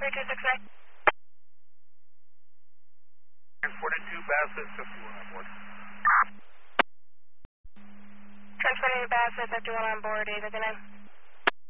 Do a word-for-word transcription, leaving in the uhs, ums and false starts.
three two six nine. forty-two Bassett, fifty-one on board. Transmitting to Bassett, fifty-one on board, eight fifty-nine.